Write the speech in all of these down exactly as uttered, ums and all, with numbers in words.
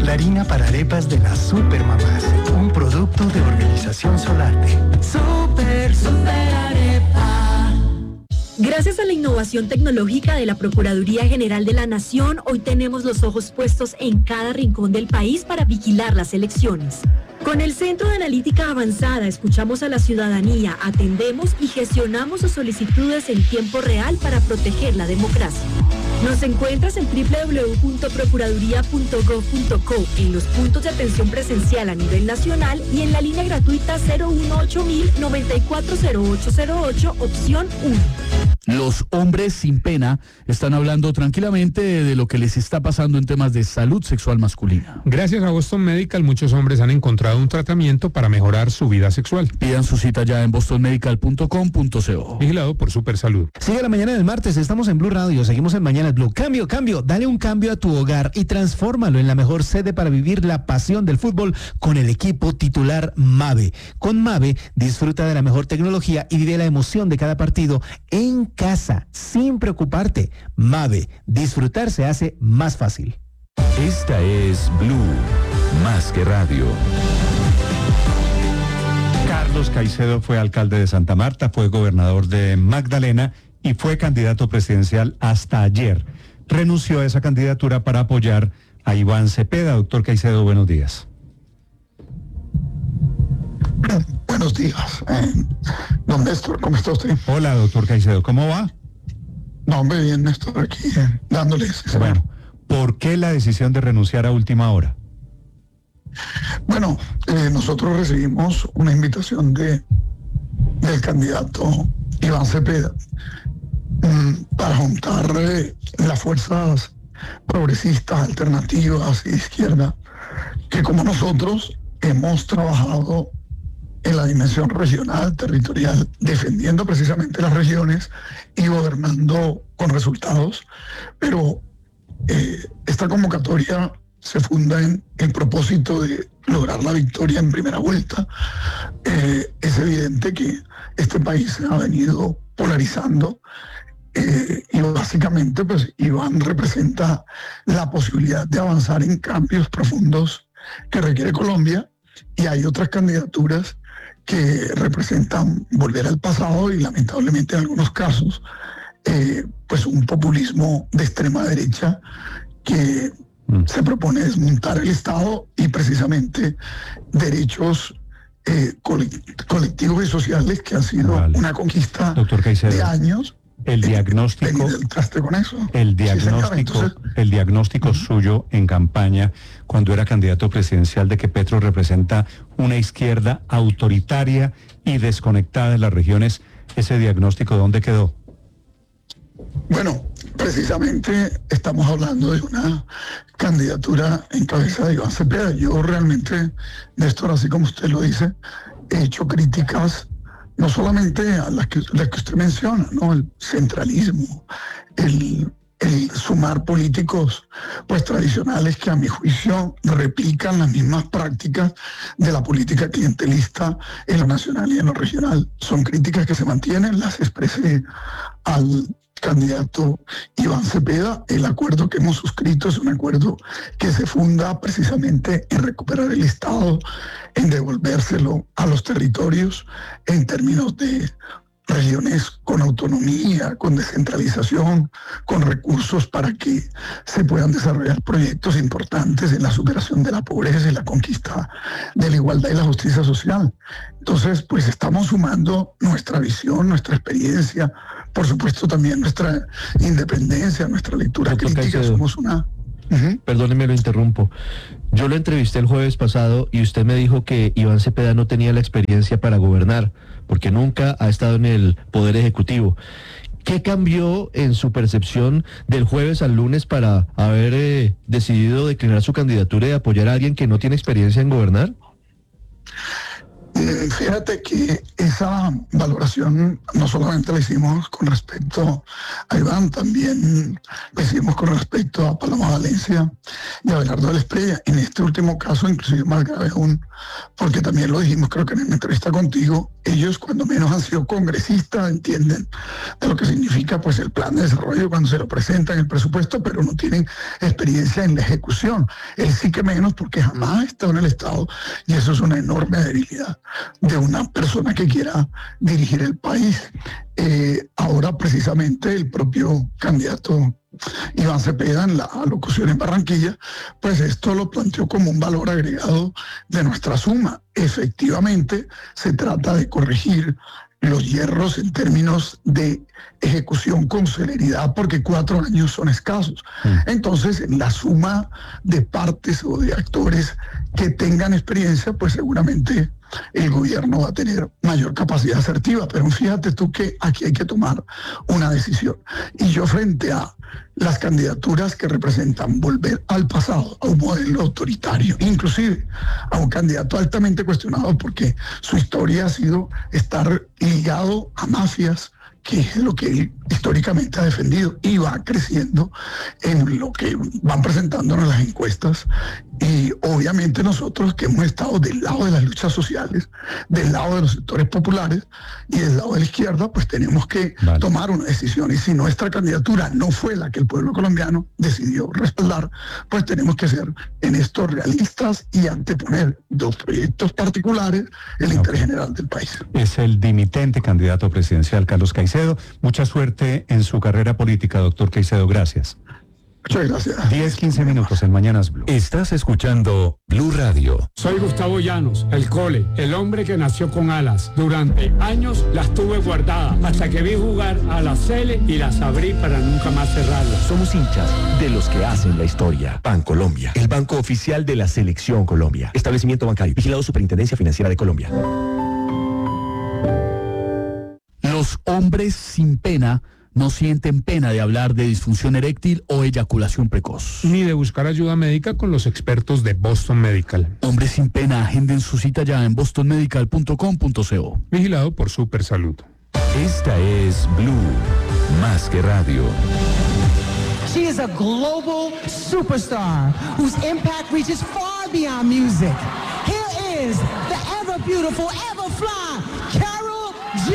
la harina para arepas de las Supermamás, un producto de Organización Solarte. Super, super arepa. Gracias a la innovación tecnológica de la Procuraduría General de la Nación, hoy tenemos los ojos puestos en cada rincón del país para vigilar las elecciones. Con el Centro de Analítica Avanzada escuchamos a la ciudadanía, atendemos y gestionamos sus solicitudes en tiempo real para proteger la democracia. Nos encuentras en doble u doble u doble u punto procuraduría punto gov punto co, en los puntos de atención presencial a nivel nacional y en la línea gratuita cero uno ocho mil noventa y cuatro cero ocho cero ocho, opción uno. Los hombres sin pena están hablando tranquilamente de lo que les está pasando en temas de salud sexual masculina. Gracias a Boston Medical, muchos hombres han encontrado un tratamiento para mejorar su vida sexual. Pidan su cita ya en boston medical punto com punto co. Vigilado por Supersalud. Sigue la mañana del martes, estamos en Blue Radio, seguimos en Mañana Blue. Cambio, cambio, dale un cambio a tu hogar y transfórmalo en la mejor sede para vivir la pasión del fútbol con el equipo titular Mave. Con Mave, disfruta de la mejor tecnología y vive la emoción de cada partido en casa, sin preocuparte. Mave, disfrutar se hace más fácil. Esta es Blue, más que radio. Carlos Caicedo fue alcalde de Santa Marta, fue gobernador de Magdalena y fue candidato presidencial hasta ayer. Renunció a esa candidatura para apoyar a Iván Cepeda. Doctor Caicedo, buenos días. Buenos días. Eh, don Néstor, ¿cómo está usted? Hola, doctor Caicedo, ¿cómo va? No, hombre, bien, Néstor, aquí eh, dándoles. Bueno, ¿por qué la decisión de renunciar a última hora? Bueno, eh, nosotros recibimos una invitación de del candidato Iván Cepeda mmm, para juntar eh, las fuerzas progresistas, alternativas y de izquierda, que como nosotros hemos trabajado en la dimensión regional, territorial, defendiendo precisamente las regiones y gobernando con resultados, pero eh, esta convocatoria se funda en el propósito de lograr la victoria en primera vuelta. Eh, es evidente que este país se ha venido polarizando eh, y básicamente pues Iván representa la posibilidad de avanzar en cambios profundos que requiere Colombia, y hay otras candidaturas que representan volver al pasado y lamentablemente en algunos casos eh, pues un populismo de extrema derecha que mm. se propone desmontar el Estado y precisamente derechos eh, colectivos y sociales que han sido vale. una conquista de años. El diagnóstico, con eso. el diagnóstico, sí, Entonces, el diagnóstico uh-huh. suyo en campaña cuando era candidato presidencial de que Petro representa una izquierda autoritaria y desconectada de las regiones, ¿ese diagnóstico dónde quedó? Bueno, precisamente estamos hablando de una candidatura en cabeza de Iván Cepeda. Yo realmente, Néstor, así como usted lo dice, he hecho críticas no solamente a las que, las que usted menciona, ¿no? El centralismo, el, el sumar políticos pues tradicionales que a mi juicio replican las mismas prácticas de la política clientelista en lo nacional y en lo regional. Son críticas que se mantienen, las expresé al candidato Iván Cepeda. El acuerdo que hemos suscrito es un acuerdo que se funda precisamente en recuperar el Estado, en devolvérselo a los territorios en términos de regiones con autonomía, con descentralización, con recursos para que se puedan desarrollar proyectos importantes en la superación de la pobreza y la conquista de la igualdad y la justicia social. Entonces, pues estamos sumando nuestra visión, nuestra experiencia, por supuesto también nuestra independencia, nuestra lectura Doctor crítica. Caicedo. Somos una... Uh-huh. Perdóneme, lo interrumpo. Yo lo entrevisté el jueves pasado y usted me dijo que Iván Cepeda no tenía la experiencia para gobernar, porque nunca ha estado en el Poder Ejecutivo. ¿Qué cambió en su percepción del jueves al lunes para haber eh, decidido declinar su candidatura y apoyar a alguien que no tiene experiencia en gobernar? Fíjate que esa valoración no solamente la hicimos con respecto a Iván, también la hicimos con respecto a Paloma Valencia y Abelardo de la Espriella. En este último caso, inclusive más grave aún, porque también lo dijimos, creo que en una entrevista contigo, ellos cuando menos han sido congresistas, entienden de lo que significa pues el plan de desarrollo cuando se lo presentan el presupuesto, pero no tienen experiencia en la ejecución. Él sí que menos, porque jamás ha estado en el Estado, y eso es una enorme debilidad de una persona que quiera dirigir el país. Eh, ahora precisamente el propio candidato Iván Cepeda, en la alocución en Barranquilla, pues esto lo planteó como un valor agregado de nuestra suma. Efectivamente, se trata de corregir los hierros en términos de ejecución con celeridad, porque cuatro años son escasos. Entonces, en la suma de partes o de actores que tengan experiencia, pues seguramente el gobierno va a tener mayor capacidad asertiva. Pero fíjate tú que aquí hay que tomar una decisión. Y yo, frente a las candidaturas que representan volver al pasado, a un modelo autoritario, inclusive a un candidato altamente cuestionado porque su historia ha sido estar ligado a mafias, que es lo que él históricamente ha defendido, y va creciendo en lo que van presentándonos las encuestas. Y obviamente nosotros, que hemos estado del lado de las luchas sociales, del lado de los sectores populares y del lado de la izquierda, pues tenemos que vale. tomar una decisión. Y si nuestra candidatura no fue la que el pueblo colombiano decidió respaldar, pues tenemos que ser en esto realistas y anteponer dos proyectos particulares el okay. interés general del país. Es el dimitente candidato presidencial Carlos Caicedo. Mucha suerte en su carrera política, doctor Caicedo. Gracias. Muchas gracias. diez, quince minutos en Mañanas Blue. Estás escuchando Blue Radio. Soy Gustavo Llanos, el Cole, el hombre que nació con alas. Durante años las tuve guardadas hasta que vi jugar a la Cele y las abrí para nunca más cerrarlas. Somos hinchas de los que hacen la historia. Bancolombia, el banco oficial de la Selección Colombia. Establecimiento bancario, vigilado Superintendencia Financiera de Colombia. Los hombres sin pena no sienten pena de hablar de disfunción eréctil o eyaculación precoz. Ni de buscar ayuda médica con los expertos de Boston Medical. Hombres sin pena, agenden su cita ya en boston medical punto com punto co. Vigilado por Supersalud. Esta es Blue, más que radio. She is a global superstar whose impact reaches far beyond music. Here is the ever beautiful, ever fly, Karol G.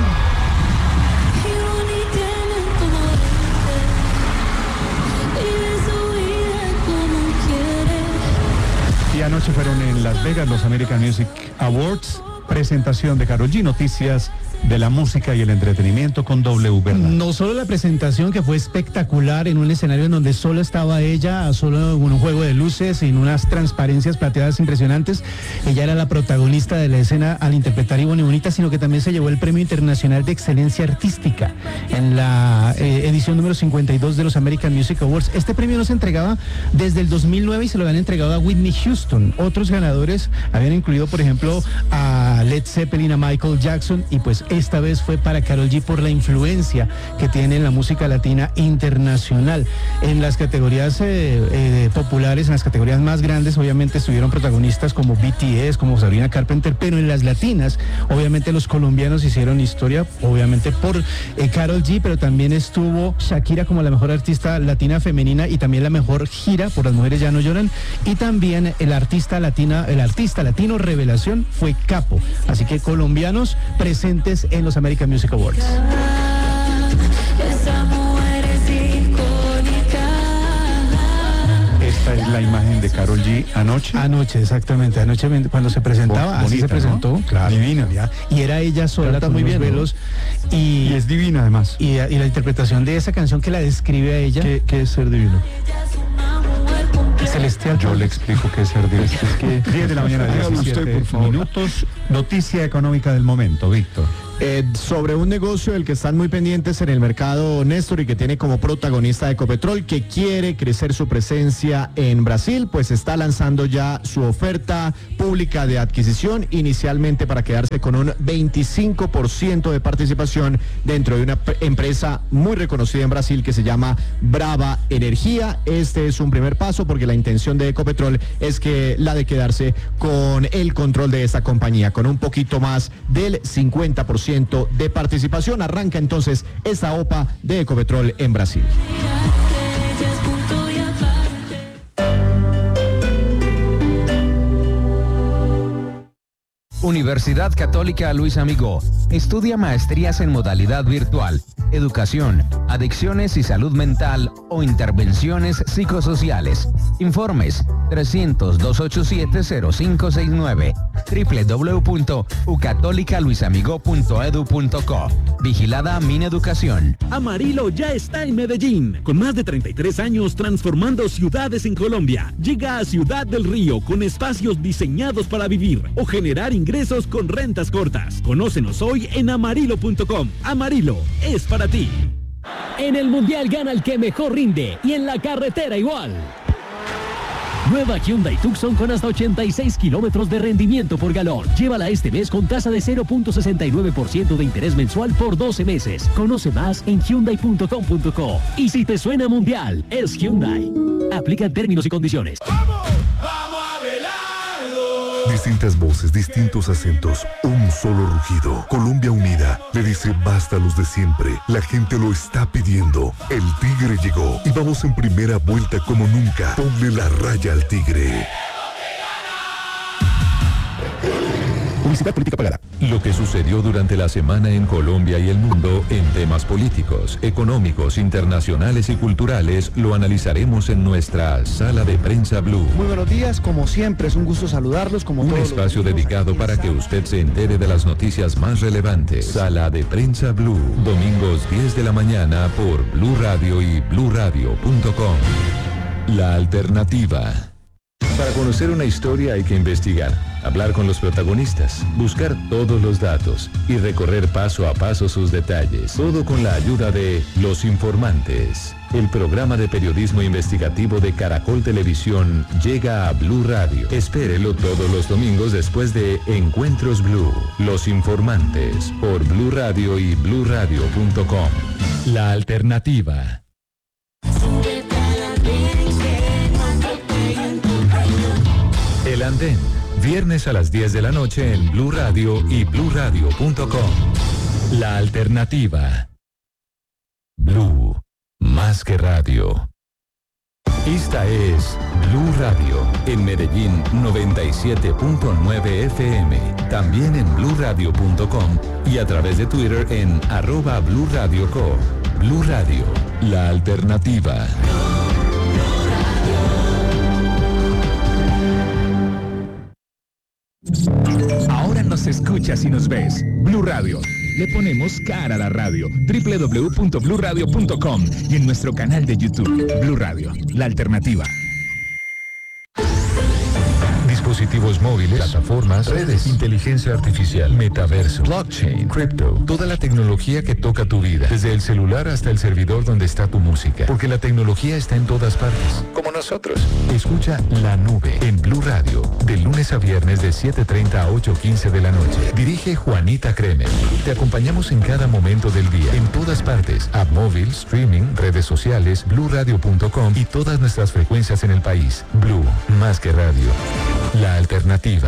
Y anoche fueron en Las Vegas los American Music Awards, presentación de Karol G, noticias de la música y el entretenimiento con W, ¿verdad? No solo la presentación, que fue espectacular, en un escenario en donde solo estaba ella, solo en un juego de luces, en unas transparencias plateadas impresionantes. Ella era la protagonista de la escena al interpretar Ivonne Bonita, sino que también se llevó el Premio Internacional de Excelencia Artística en la eh, edición número cincuenta y dos de los American Music Awards. Este premio no se entregaba desde el dos mil nueve y se lo habían entregado a Whitney Houston. Otros ganadores habían incluido, por ejemplo, a Led Zeppelin, a Michael Jackson, y pues esta vez fue para Karol G por la influencia que tiene en la música latina internacional. En las categorías eh, eh, populares, en las categorías más grandes, obviamente estuvieron protagonistas como B T S, como Sabrina Carpenter, pero en las latinas, obviamente los colombianos hicieron historia, obviamente por eh, Karol G, pero también estuvo Shakira como la mejor artista latina femenina y también la mejor gira por Las Mujeres Ya No Lloran, y también el artista latina, el artista latino revelación fue Capo. Así que colombianos presentes en los American Music Awards. Esta es la imagen de Karol G anoche. Anoche, exactamente. Anoche cuando se presentaba, Bonita, así se presentó. ¿no? Claro. Divina. Ya. Y era ella sola con muy bien, velos. ¿No? Y, y es divina además. Y, y la interpretación de esa canción que la describe a ella. ¿Qué, qué es ser divino? Celestial. Yo le explico qué es ser divino. Es que diez de la mañana, diecisiete minutos. Noticia económica del momento, Víctor. Eh, sobre un negocio del que están muy pendientes en el mercado, Néstor, y que tiene como protagonista Ecopetrol, que quiere crecer su presencia en Brasil, pues está lanzando ya su oferta pública de adquisición, inicialmente para quedarse con un veinticinco por ciento de participación dentro de una empresa muy reconocida en Brasil que se llama Brava Energía. Este es un primer paso porque la intención de Ecopetrol es que la de quedarse con el control de esta compañía, con un poquito más del cincuenta por ciento de participación. Arranca entonces esta O P A de Ecopetrol en Brasil. Universidad Católica Luis Amigó. Estudia maestrías en modalidad virtual, educación, adicciones y salud mental o intervenciones psicosociales. Informes trescientos, doscientos ochenta y siete, cero cinco seis nueve, doble u doble u doble u punto u católica luis amigó punto edu punto co. Vigilada Mineducación. Amarillo ya está en Medellín, con más de treinta y tres años transformando ciudades en Colombia. Llega a Ciudad del Río con espacios diseñados para vivir o generar ingresos con rentas cortas. Conócenos hoy en amarillo punto com. Amarillo es para ti. En el Mundial gana el que mejor rinde y en la carretera igual. Nueva Hyundai Tucson con hasta ochenta y seis kilómetros de rendimiento por galón. Llévala este mes con tasa de cero punto sesenta y nueve por ciento de interés mensual por doce meses. Conoce más en hyundai punto com punto co. Y si te suena Mundial, es Hyundai. Aplica términos y condiciones. Distintas voces, distintos acentos, un solo rugido. Colombia unida le dice basta a los de siempre. La gente lo está pidiendo. El Tigre llegó y vamos en primera vuelta como nunca. Ponle la raya al Tigre. Publicidad política pagada. Lo que sucedió durante la semana en Colombia y el mundo en temas políticos, económicos, internacionales y culturales lo analizaremos en nuestra Sala de Prensa Blue. Muy buenos días, como siempre es un gusto saludarlos. Como un espacio dedicado para que usted se entere de las noticias más relevantes. Sala de Prensa Blue, domingos diez de la mañana por Blue Radio y blue radio punto com. La alternativa. Para conocer una historia hay que investigar, hablar con los protagonistas, buscar todos los datos y recorrer paso a paso sus detalles. Todo con la ayuda de Los Informantes. El programa de periodismo investigativo de Caracol Televisión llega a Blue Radio. Espérelo todos los domingos después de Encuentros Blue. Los Informantes por Blue Radio y blue radio punto com. La alternativa. El Andén, viernes a las diez de la noche en Blue Radio y blue radio punto com. La alternativa. Blue, más que radio. Esta es Blue Radio, en Medellín noventa y siete punto nueve F M, también en blue radio punto com y a través de Twitter en arroba Blue Radio Co. Blue Radio, la alternativa. Ahora nos escuchas y nos ves. Blue Radio. Le ponemos cara a la radio. doble u doble u doble u punto blue radio punto com y en nuestro canal de YouTube. Blue Radio, la alternativa. Dispositivos móviles, plataformas, redes, inteligencia artificial, metaverso, blockchain, cripto, toda la tecnología que toca tu vida, desde el celular hasta el servidor donde está tu música, porque la tecnología está en todas partes, como nosotros. Escucha La Nube en Blue Radio, de lunes a viernes de siete treinta a ocho quince de la noche. Dirige Juanita Kremer. Te acompañamos en cada momento del día, en todas partes, app móvil, streaming, redes sociales, blue radio punto com y todas nuestras frecuencias en el país. Blue, más que radio. La alternativa.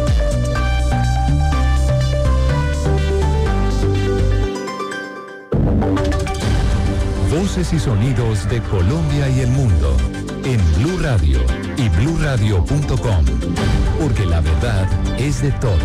Voces y sonidos de Colombia y el mundo en Blue Radio y blue radio punto com, porque la verdad es de todos.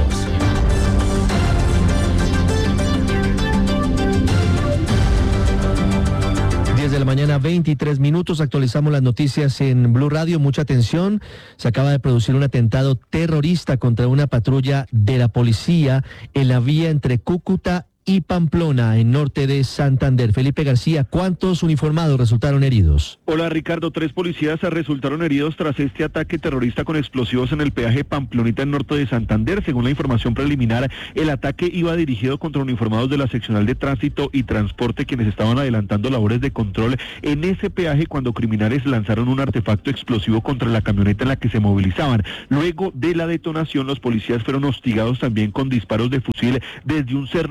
De la mañana, veintitrés minutos, actualizamos las noticias en Blue Radio. Mucha atención, se acaba de producir un atentado terrorista contra una patrulla de la policía en la vía entre Cúcuta y Pamplona, en norte de Santander. Felipe García, ¿cuántos uniformados resultaron heridos? Hola Ricardo, tres policías resultaron heridos tras este ataque terrorista con explosivos en el peaje Pamplonita en norte de Santander. Según la información preliminar, el ataque iba dirigido contra uniformados de la seccional de tránsito y transporte, quienes estaban adelantando labores de control en ese peaje cuando criminales lanzaron un artefacto explosivo contra la camioneta en la que se movilizaban. Luego de la detonación, los policías fueron hostigados también con disparos de fusil desde un cerro cercano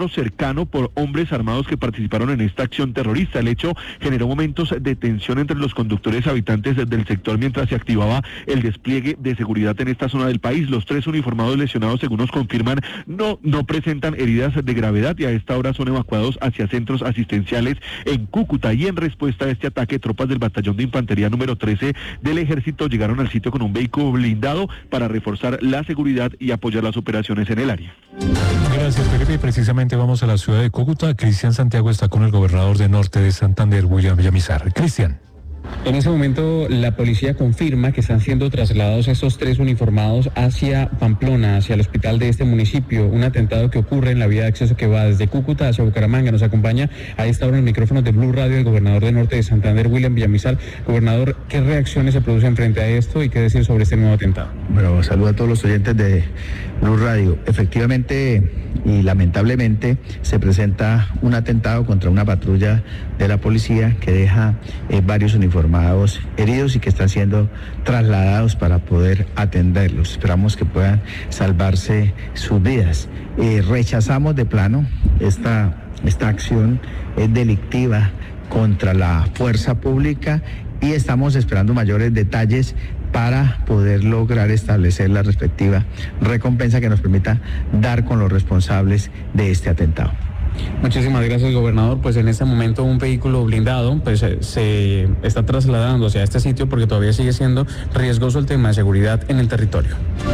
cercano por hombres armados que participaron en esta acción terrorista. El hecho generó momentos de tensión entre los conductores habitantes del sector mientras se activaba el despliegue de seguridad en esta zona del país. Los tres uniformados lesionados, según nos confirman, no, no presentan heridas de gravedad y a esta hora son evacuados hacia centros asistenciales en Cúcuta. Y en respuesta a este ataque, tropas del batallón de infantería número trece del ejército llegaron al sitio con un vehículo blindado para reforzar la seguridad y apoyar las operaciones en el área. Gracias, Felipe. Y precisamente vamos a la ciudad de Cúcuta. Cristian Santiago está con el gobernador de Norte de Santander, William Villamizar. Cristian. En ese momento la policía confirma que están siendo trasladados estos tres uniformados hacia Pamplona, hacia el hospital de este municipio, un atentado que ocurre en la vía de acceso que va desde Cúcuta hacia Bucaramanga. Nos acompaña a esta hora en el micrófono de Blue Radio el gobernador de Norte de Santander, William Villamizar. Gobernador, ¿qué reacciones se producen frente a esto y qué decir sobre este nuevo atentado? Bueno, saludo a todos los oyentes de Blue Radio. Efectivamente y lamentablemente se presenta un atentado contra una patrulla de la policía que deja eh, varios uniformados heridos y que están siendo trasladados para poder atenderlos. Esperamos que puedan salvarse sus vidas. Eh, rechazamos de plano esta, esta acción eh, delictiva contra la fuerza pública y estamos esperando mayores detalles para poder lograr establecer la respectiva recompensa que nos permita dar con los responsables de este atentado. Muchísimas gracias, gobernador. Pues en este momento un vehículo blindado pues se, se está trasladando hacia este sitio porque todavía sigue siendo riesgoso el tema de seguridad en el territorio.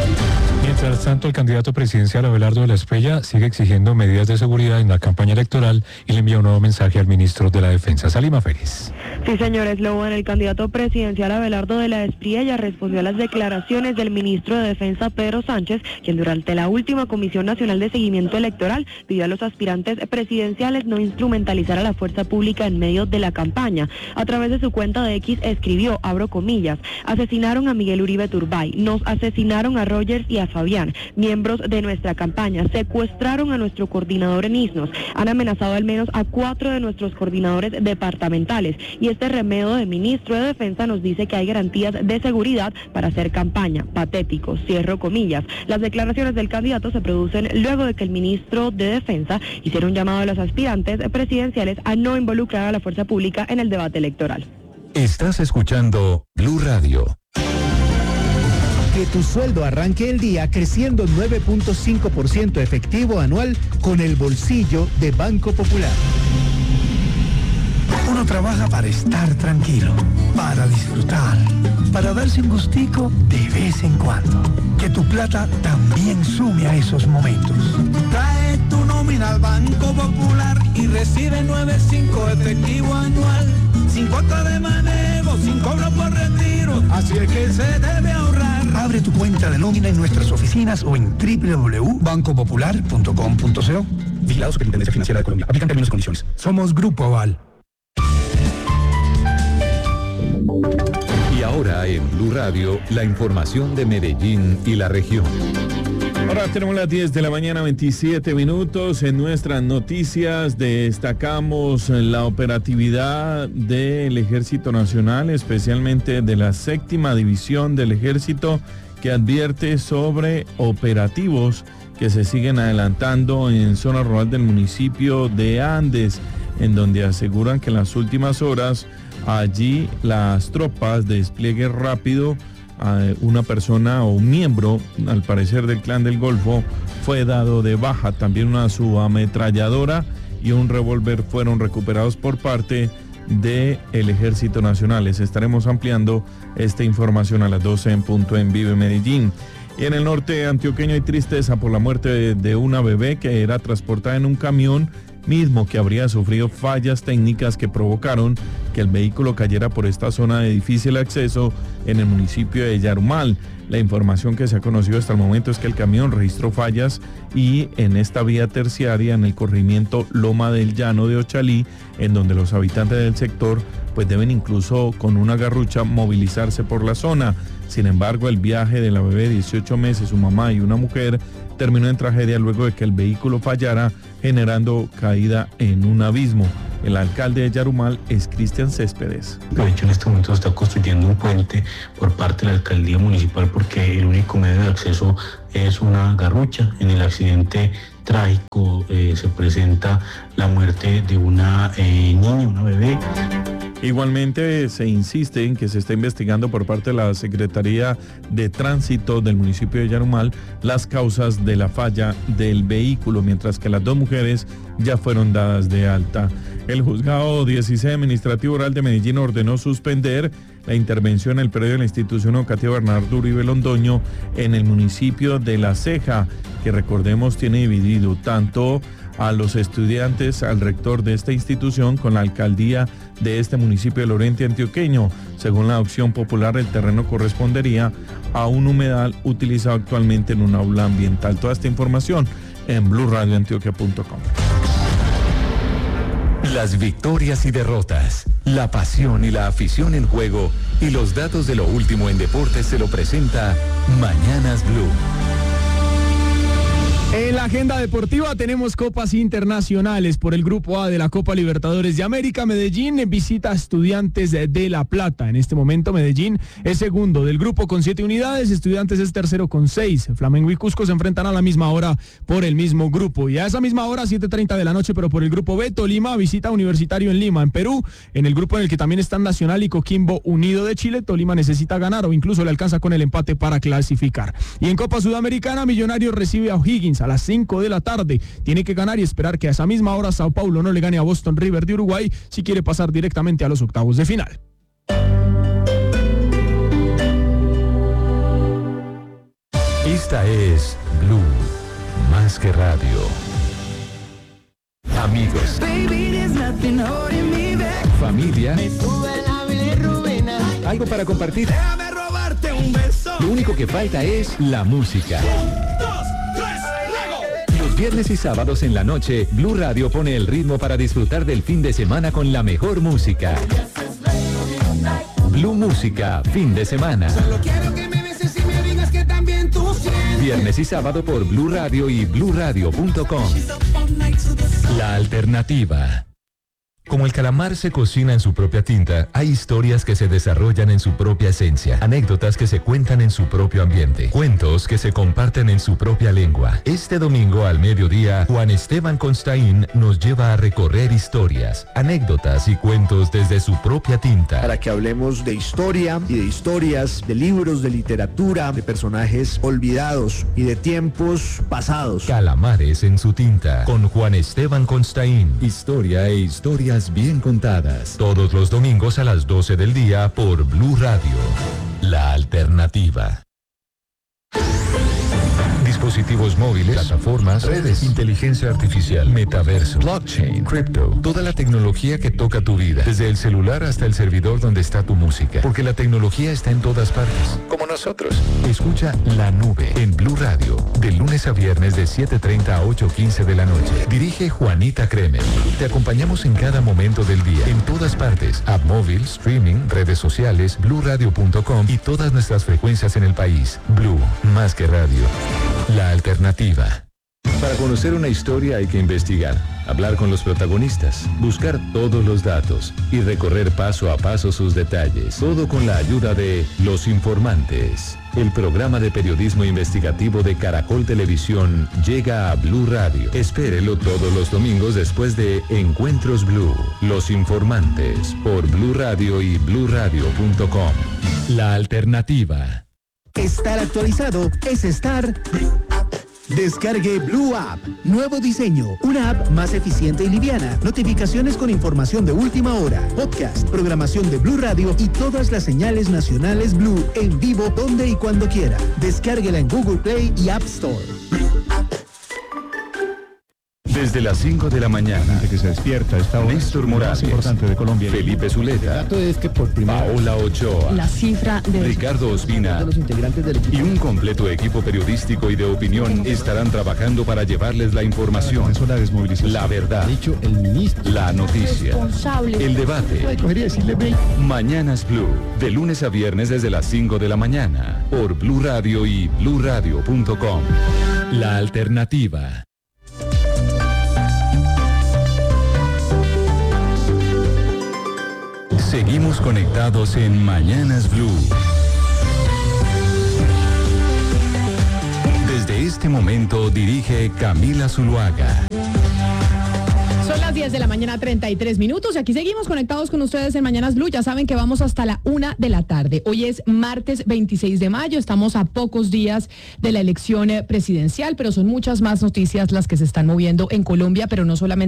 Mientras tanto, el candidato presidencial Abelardo de la Espriella sigue exigiendo medidas de seguridad en la campaña electoral y le envía un nuevo mensaje al ministro de la Defensa, Salima Félix. Sí, señores, Loban, el candidato presidencial Abelardo de la Espriella respondió a las declaraciones del ministro de Defensa, Pedro Sánchez, quien durante la última Comisión Nacional de Seguimiento Electoral pidió a los aspirantes presidenciales no instrumentalizar a la fuerza pública en medio de la campaña. A través de su cuenta de X escribió, abro comillas, asesinaron a Miguel Uribe Turbay, nos asesinaron a Rogers y a Fabián, miembros de nuestra campaña, secuestraron a nuestro coordinador en Isnos, han amenazado al menos a cuatro de nuestros coordinadores departamentales y este remedio de ministro de Defensa nos dice que hay garantías de seguridad para hacer campaña. Patético, cierro comillas. Las declaraciones del candidato se producen luego de que el ministro de Defensa hiciera un llamado a los aspirantes presidenciales a no involucrar a la fuerza pública en el debate electoral. Estás escuchando Blue Radio. Que tu sueldo arranque el día creciendo nueve punto cinco por ciento efectivo anual con el bolsillo de Banco Popular. Uno trabaja para estar tranquilo, para disfrutar, para darse un gustico de vez en cuando. Que tu plata también sume a esos momentos. Trae tu nómina al Banco Popular y recibe nueve punto cinco efectivo anual. Sin cuota de manejo, sin cobro por retiro. Así es que se debe ahorrar. Abre tu cuenta de nómina en nuestras oficinas o en doble u doble u doble u punto banco popular punto com punto co. Vigilado Superintendencia Financiera de Colombia. Aplican términos y condiciones. Somos Grupo Aval. Y ahora en Blue Radio, la información de Medellín y la región. Ahora tenemos las diez de la mañana, veintisiete minutos. En nuestras noticias destacamos la operatividad del Ejército Nacional, especialmente de la séptima división del Ejército, que advierte sobre operativos que se siguen adelantando en zona rural del municipio de Andes, en donde aseguran que en las últimas horas allí las tropas de despliegue rápido, una persona o un miembro, al parecer del Clan del Golfo, fue dado de baja. También una subametralladora y un revólver fueron recuperados por parte del Ejército Nacional. Les estaremos ampliando esta información a las doce en punto en Vive Medellín. Y en el norte antioqueño hay tristeza por la muerte de, de una bebé que era transportada en un camión mismo que habría sufrido fallas técnicas que provocaron que el vehículo cayera por esta zona de difícil acceso en el municipio de Yarumal. La información que se ha conocido hasta el momento es que el camión registró fallas y en esta vía terciaria en el corregimiento Loma del Llano de Ochalí, en donde los habitantes del sector pues deben incluso con una garrucha movilizarse por la zona. Sin embargo, el viaje de la bebé de dieciocho meses, su mamá y una mujer, terminó en tragedia luego de que el vehículo fallara, generando caída en un abismo. El alcalde de Yarumal es Cristian Céspedes. De hecho, en este momento se está construyendo un puente por parte de la alcaldía municipal porque el único medio de acceso es una garrucha. En el accidente trágico. Eh, se presenta la muerte de una eh, niña, una bebé. Igualmente se insiste en que se está investigando por parte de la Secretaría de Tránsito del municipio de Yarumal las causas de la falla del vehículo, mientras que las dos mujeres ya fueron dadas de alta. El juzgado dieciséis administrativo oral de Medellín ordenó suspender la intervención en el predio de la institución educativa Bernardo Uribe Londoño en el municipio de La Ceja, que recordemos tiene dividido tanto a los estudiantes, al rector de esta institución, con la alcaldía de este municipio del oriente antioqueño. Según la adopción popular, el terreno correspondería a un humedal utilizado actualmente en un aula ambiental. Toda esta información en blue radio antioquia punto com. Las victorias y derrotas, la pasión y la afición en juego y los datos de lo último en deportes se lo presenta Mañanas Blue. En la agenda deportiva tenemos copas internacionales. Por el Grupo A de la Copa Libertadores de América, Medellín visita a Estudiantes de La Plata. En este momento Medellín es segundo del grupo con siete unidades, Estudiantes es tercero con seis. Flamengo y Cusco se enfrentan a la misma hora por el mismo grupo. Y a esa misma hora, siete treinta de la noche, pero por el Grupo B, Tolima visita a Universitario en Lima, en Perú. En el grupo en el que también están Nacional y Coquimbo Unido de Chile, Tolima necesita ganar o incluso le alcanza con el empate para clasificar. Y en Copa Sudamericana, Millonarios recibe a O'Higgins a las cinco de la tarde. Tiene que ganar y esperar que a esa misma hora Sao Paulo no le gane a Boston River de Uruguay si quiere pasar directamente a los octavos de final. Esta es Blue, más que radio. Amigos, familia, algo para compartir. Lo único que falta es la música. Los viernes y sábados en la noche, Blue Radio pone el ritmo para disfrutar del fin de semana con la mejor música. Blue Música, fin de semana. Viernes y sábado por Blue Radio y blue radio punto com. La alternativa. Como el calamar se cocina en su propia tinta, hay historias que se desarrollan en su propia esencia, anécdotas que se cuentan en su propio ambiente, cuentos que se comparten en su propia lengua. Este domingo al mediodía, Juan Esteban Constaín nos lleva a recorrer historias, anécdotas y cuentos desde su propia tinta. Para que hablemos de historia y de historias, de libros, de literatura, de personajes olvidados y de tiempos pasados. Calamares en su tinta, con Juan Esteban Constaín. Historia e historia bien contadas. Todos los domingos a las doce del día por Blue Radio. La alternativa. Dispositivos móviles, plataformas, redes, inteligencia artificial, metaverso, blockchain, cripto, toda la tecnología que toca tu vida, desde el celular hasta el servidor donde está tu música, porque la tecnología está en todas partes, como nosotros. Escucha La Nube en Blue Radio, de lunes a viernes de siete treinta a ocho quince de la noche. Dirige Juanita Kremer. Te acompañamos en cada momento del día, en todas partes, app móvil, streaming, redes sociales, blue radio punto com y todas nuestras frecuencias en el país. Blue, más que radio. La alternativa. Para conocer una historia hay que investigar, hablar con los protagonistas, buscar todos los datos y recorrer paso a paso sus detalles. Todo con la ayuda de Los Informantes. El programa de periodismo investigativo de Caracol Televisión llega a Blue Radio. Espérelo todos los domingos después de Encuentros Blue. Los Informantes por Blue Radio y blue radio punto com. La alternativa. Estar actualizado es estar... Descargue Blue App. Nuevo diseño. Una app más eficiente y liviana. Notificaciones con información de última hora. Podcast, programación de Blue Radio y todas las señales nacionales Blue en vivo donde y cuando quiera. Descárguela en Google Play y App Store. Desde las cinco de la mañana, que se despierta esta hora, Néstor Morales, más importante de Colombia, Felipe Zuleta, es que por Paola Ochoa, la cifra de Ricardo Ospina de los integrantes del equipo y un completo equipo periodístico y de opinión estarán trabajando para llevarles la información, la desmovilización, la verdad, dicho el ministro, la noticia, el debate. Mañanas Blue, de lunes a viernes desde las cinco de la mañana, por Blue Radio y blue radio punto com. La alternativa. Seguimos conectados en Mañanas Blue. Desde este este momento dirige Camila Zuluaga. Son las diez de la mañana, treinta y tres minutos, y aquí seguimos conectados con ustedes en Mañanas Blue. Ya saben que vamos hasta la una de la tarde. Hoy es martes veintiséis de mayo, estamos a pocos días de la elección presidencial, pero son muchas más noticias las que se están moviendo en Colombia, pero no solamente